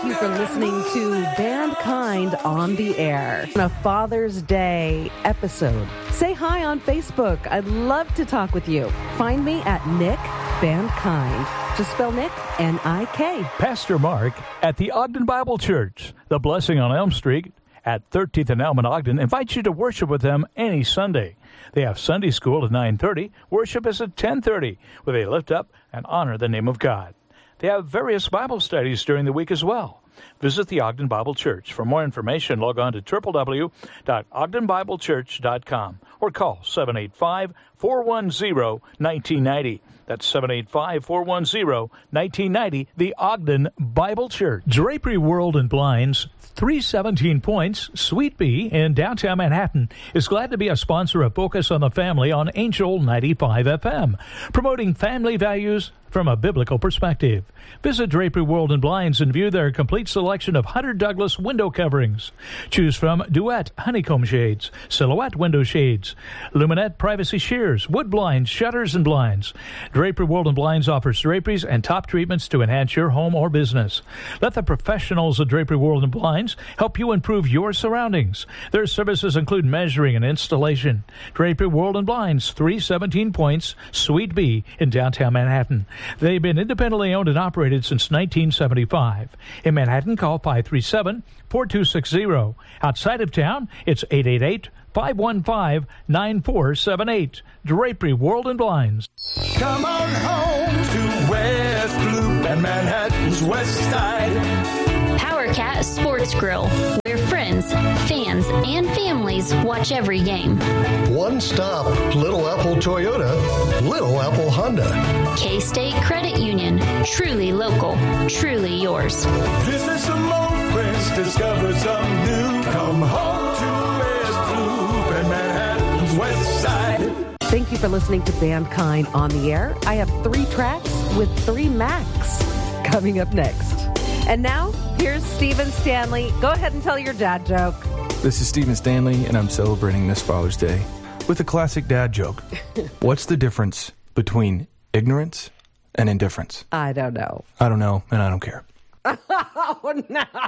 Thank you for listening to Bandkind on the Air on a Father's Day episode. Say hi on Facebook. I'd love to talk with you. Find me at Nick Bandkind. Just spell Nick, N-I-K. Pastor Mark at the Ogden Bible Church, The Blessing on Elm Street at 13th and Elm in Ogden, invites you to worship with them any Sunday. They have Sunday school at 9:30. Worship is at 10:30, where they lift up and honor the name of God. They have various Bible studies during the week as well. Visit the Ogden Bible Church. For more information, log on to www.ogdenbiblechurch.com or call 785-410-1990. That's 785-410-1990, the Ogden Bible Church. Drapery World and Blinds, 317 Points, Suite B in downtown Manhattan, is glad to be a sponsor of Focus on the Family on Angel 95 FM, promoting family values from a biblical perspective. Visit Drapery World and Blinds and view their complete selection of Hunter Douglas window coverings. Choose from Duet honeycomb shades, Silhouette window shades, Luminette privacy shears, wood blinds, shutters, and blinds. Drapery World and Blinds offers draperies and top treatments to enhance your home or business. Let the professionals of Drapery World and Blinds help you improve your surroundings. Their services include measuring and installation. Drapery World and Blinds, 317 Points, Suite B in downtown Manhattan. They've been independently owned and operated since 1975. In Manhattan, call 537-4260. Outside of town, it's 888-515-9478. Drapery World and Blinds. Come on home to West Loop and Manhattan's West Side. PowerCat Sports Grill, where friends, fans, and families watch every game. One stop, Little Apple Toyota, Little Apple Honda. K-State Credit Union, truly local, truly yours. Visit some old friends, discover some new. Come home to West Loop and Manhattan's West Side. Thank you for listening to Bandkind on the Air. I have 3 tracks with 3 Macs coming up next. And now, here's Stephen Stanley. Go ahead and tell your dad joke. This is Stephen Stanley, and I'm celebrating this Father's Day with a classic dad joke. What's the difference between ignorance and indifference? I don't know. I don't know, and I don't care. Oh,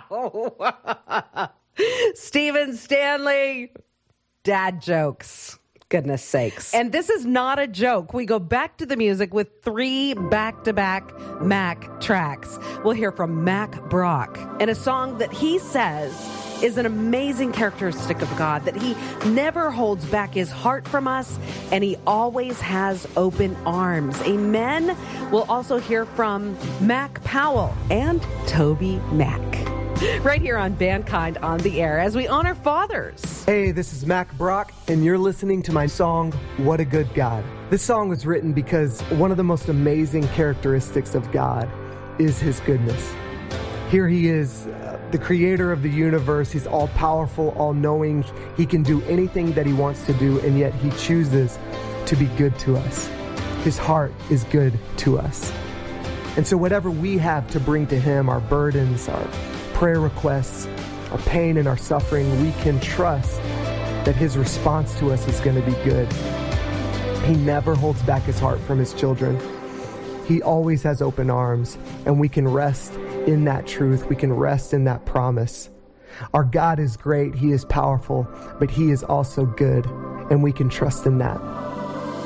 no. Stephen Stanley, dad jokes. Goodness sakes. And this is not a joke. We go back to the music with 3 back-to-back Mac tracks. We'll hear from Mac Brock and a song that he says is an amazing characteristic of God, that he never holds back his heart from us, and he always has open arms. Amen. We'll also hear from Mac Powell and Toby Mac. Right here on Bandkind on the Air as we honor fathers. Hey, this is Mac Brock, and you're listening to my song, What a Good God. This song was written because one of the most amazing characteristics of God is his goodness. Here he is, the creator of the universe. He's all-powerful, all-knowing. He can do anything that he wants to do, and yet he chooses to be good to us. His heart is good to us. And so whatever we have to bring to him, our burdens, our prayer requests, our pain and our suffering, we can trust that his response to us is going to be good. He never holds back his heart from his children. He always has open arms, and we can rest in that truth. We can rest in that promise. Our God is great. He is powerful, but he is also good, and we can trust in that.